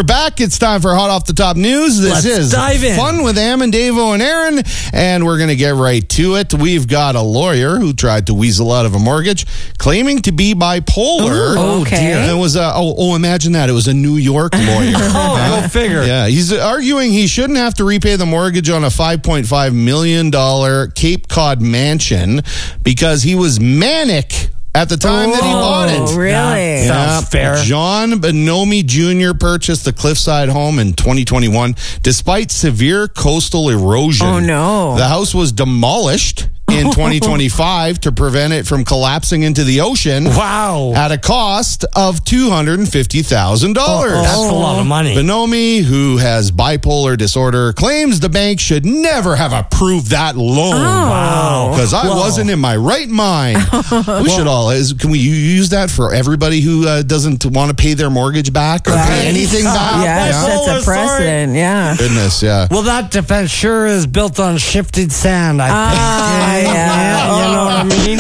we're back. It's time for Hot Off the Top News. This is dive in. Fun with Am and Davo and Aaron, and we're going to get right to it. We've got a lawyer who tried to weasel out of a mortgage, claiming to be bipolar. Oh, dear. And it was imagine that. It was a New York lawyer. Go figure. Yeah, he's arguing he shouldn't have to repay the mortgage on a $5.5 million Cape Cod mansion because he was manic at the time that he bought it. Really? Sounds fair. John Bonomi Jr. purchased the Cliffside home in 2021 despite severe coastal erosion. Oh, no. The house was demolished in 2025 to prevent it from collapsing into the ocean. Wow. At a cost of $250,000. That's a lot of money. Bonomi, who has bipolar disorder, claims the bank should never have approved that loan. Wow. Because I wasn't in my right mind. We should all. Can we use that for everybody who doesn't want to pay their mortgage back or pay anything back? Yes, that's a precedent. Yeah. Goodness, yeah. Well, that defense sure is built on shifted sand, I think. Yeah. You know what I mean?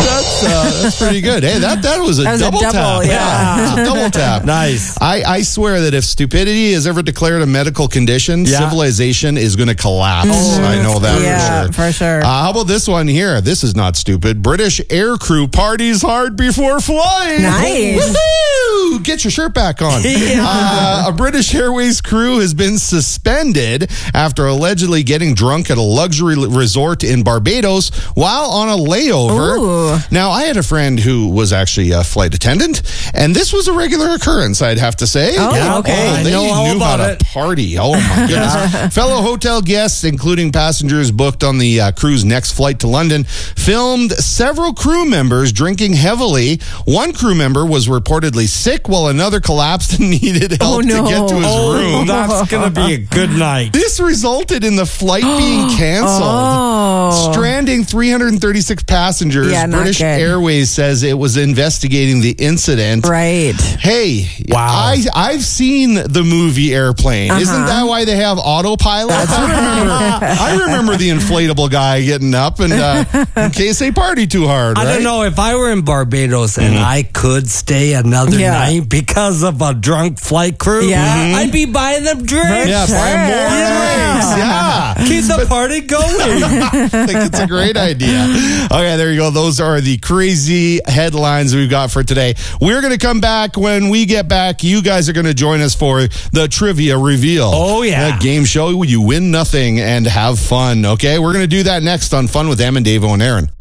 That's pretty good. Hey, that was a double tap. Yeah. It's a double tap. Nice. I swear that if stupidity is ever declared a medical condition, civilization is going to collapse. I know that for sure. How about this one here? This is not stupid. British aircrew parties hard before flying. Nice. Woohoo! Get your shirt back on. A British Airways crew has been suspended after allegedly getting drunk at a luxury resort in Barbados while on a layover. Ooh. Now, I had a friend who was actually a flight attendant, and this was a regular occurrence, I'd have to say. Oh, okay. They I know all knew how about to party. Oh, my goodness. Fellow hotel guests, including passengers booked on the crew's next flight to London, filmed several crew members drinking heavily. One crew member was reportedly sick, while another collapsed and needed help to get to his room. That's going to be a good night. This resulted in the flight being canceled, stranding 336 passengers. Yeah, not British good. Airways says it was investigating the incident. Right. Hey, Wow. I've seen the movie Airplane. Isn't that why they have autopilots? I remember the inflatable guy getting up and in case they party too hard. I don't know if I were in Barbados and I could stay another night because of a drunk flight crew. Yeah. I'd be buying them drinks. Yeah, buy more drinks. Yeah. Keep the party going. I think it's a great idea. Okay, there you go. Those are the crazy headlines we've got for today. We're going to come back. When we get back, you guys are going to join us for the trivia reveal. Oh, yeah. A game show where you win nothing and have fun. Okay, we're going to do that next on Fun with Am and Davo and Aaron.